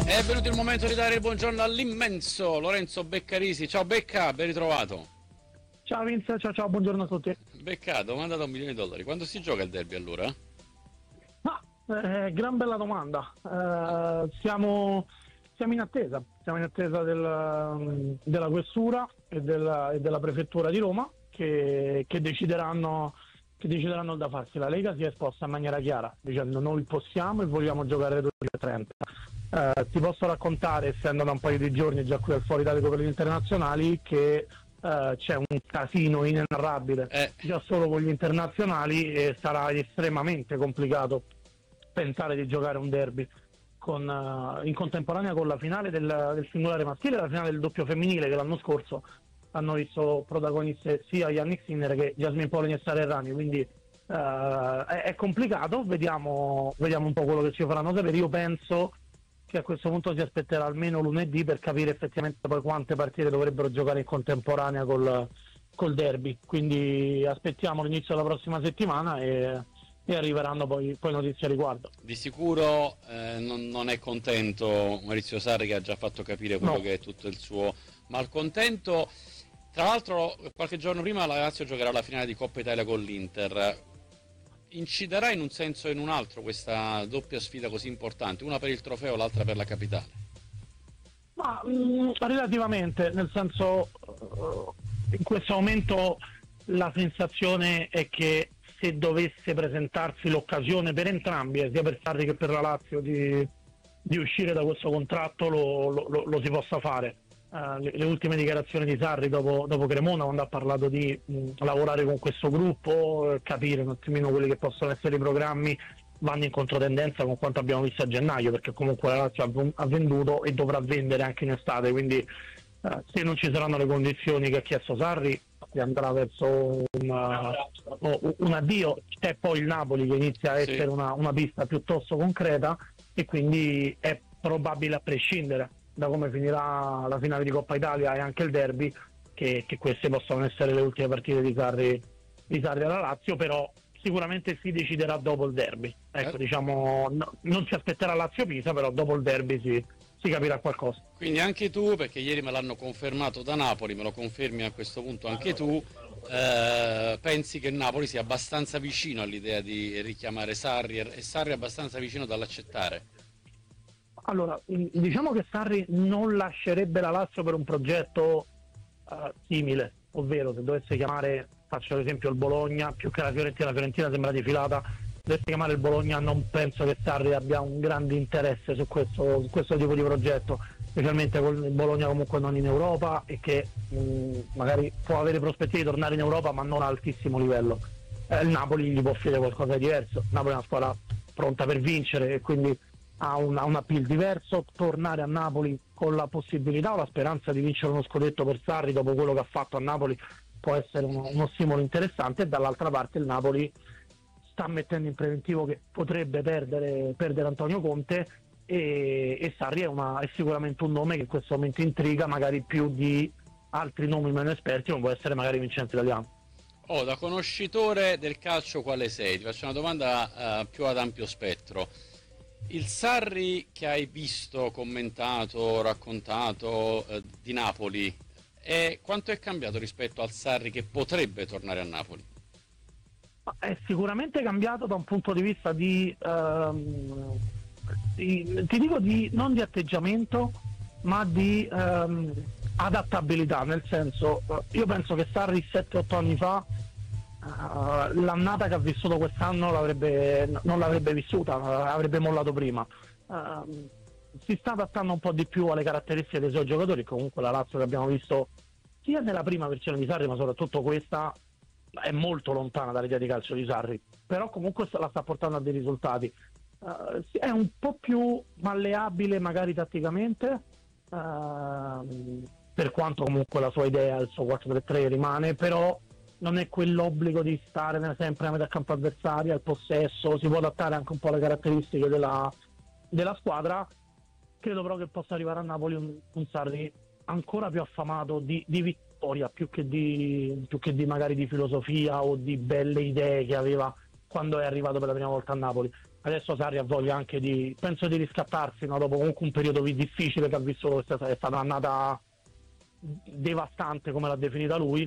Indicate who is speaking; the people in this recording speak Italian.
Speaker 1: È venuto il momento di dare il buongiorno all'immenso Lorenzo Beccarisi. Ciao Becca, ben ritrovato.
Speaker 2: Ciao Vince, ciao, buongiorno a tutti.
Speaker 1: Becca, domanda da $1.000.000. Quando si gioca il derby allora?
Speaker 2: Gran bella domanda. Siamo in attesa, della questura e della prefettura di Roma che decideranno da farsi. La Lega si è esposta in maniera chiara dicendo noi possiamo e vogliamo giocare alle 12:30. Ti posso raccontare, essendo da un paio di giorni già qui al Foro Italico per gli internazionali, che c'è un casino inenarrabile già solo con gli internazionali e sarà estremamente complicato pensare di giocare un derby in contemporanea con la finale del singolare maschile e la finale del doppio femminile, che l'anno scorso hanno visto protagoniste sia Yannick Sinner che Jasmine Paolini e Sara Errani, quindi è complicato. Vediamo un po' quello che ci faranno sapere. Io penso che a questo punto si aspetterà almeno lunedì per capire effettivamente poi quante partite dovrebbero giocare in contemporanea col derby, quindi aspettiamo l'inizio della prossima settimana e arriveranno poi notizie a riguardo.
Speaker 1: Di sicuro non è contento Maurizio Sarri, che ha già fatto capire quello che è tutto il suo malcontento. Tra l'altro qualche giorno prima la Lazio giocherà la finale di Coppa Italia con l'Inter. Inciderà in un senso o in un altro questa doppia sfida così importante, una per il trofeo, l'altra per la capitale?
Speaker 2: Ma relativamente, nel senso in questo momento la sensazione è che se dovesse presentarsi l'occasione per entrambi, sia per Sarri che per la Lazio, di uscire da questo contratto, lo si possa fare. Le ultime dichiarazioni di Sarri dopo Cremona, quando ha parlato di lavorare con questo gruppo, capire un attimino quelli che possono essere i programmi, vanno in controtendenza con quanto abbiamo visto a gennaio, perché comunque la Lazio ha venduto e dovrà vendere anche in estate, quindi se non ci saranno le condizioni che ha chiesto Sarri si andrà verso un addio. C'è poi il Napoli che inizia a essere una pista piuttosto concreta e quindi è probabile, a prescindere da come finirà la finale di Coppa Italia e anche il derby, che queste possano essere le ultime partite di Sarri alla Lazio, però sicuramente si deciderà dopo il derby. Ecco, diciamo, non si aspetterà Lazio-Pisa, però dopo il derby si capirà qualcosa.
Speaker 1: Quindi anche tu, perché ieri me l'hanno confermato da Napoli, me lo confermi a questo punto anche tu, pensi che il Napoli sia abbastanza vicino all'idea di richiamare Sarri e Sarri è abbastanza vicino dall'accettare?
Speaker 2: Allora, diciamo che Sarri non lascerebbe la Lazio per un progetto simile, ovvero se dovesse chiamare, faccio l'esempio, il Bologna, più che la Fiorentina sembra defilata, dovesse chiamare il Bologna, non penso che Sarri abbia un grande interesse su questo tipo di progetto, specialmente con il Bologna comunque non in Europa e che magari può avere prospettive di tornare in Europa ma non a altissimo livello. Il Napoli gli può offrire qualcosa di diverso, il Napoli è una squadra pronta per vincere e quindi ha un appeal diverso. Tornare a Napoli con la possibilità o la speranza di vincere uno scudetto per Sarri dopo quello che ha fatto a Napoli può essere uno stimolo interessante, e dall'altra parte il Napoli sta mettendo in preventivo che potrebbe perdere Antonio Conte e Sarri è sicuramente un nome che in questo momento intriga, magari più di altri nomi meno esperti, come può essere magari Vincenzo Italiano.
Speaker 1: Da conoscitore del calcio quale sei? Ti faccio una domanda più ad ampio spettro. Il Sarri che hai visto, commentato, raccontato di Napoli, quanto è cambiato rispetto al Sarri che potrebbe tornare a Napoli?
Speaker 2: È sicuramente cambiato da un punto di vista non di atteggiamento, ma di adattabilità, nel senso, io penso che Sarri 7-8 anni fa l'annata che ha vissuto quest'anno non l'avrebbe vissuta, avrebbe mollato prima. Si sta adattando un po' di più alle caratteristiche dei suoi giocatori. Comunque la Lazio che abbiamo visto sia nella prima versione di Sarri, ma soprattutto questa, è molto lontana dall'idea di calcio di Sarri, però comunque la sta portando a dei risultati. È un po' più malleabile magari tatticamente, per quanto comunque la sua idea, il suo 4-3-3 rimane, però non è quell'obbligo di stare sempre a metà campo avversaria, al possesso, si può adattare anche un po' alle caratteristiche della squadra. Credo però che possa arrivare a Napoli un Sarri ancora più affamato di vittoria, più che di magari di filosofia o di belle idee che aveva quando è arrivato per la prima volta a Napoli. adesso Sarri ha voglia anche penso di riscattarsi, no? Dopo comunque un periodo difficile che ha visto, è stata un'annata devastante come l'ha definita lui,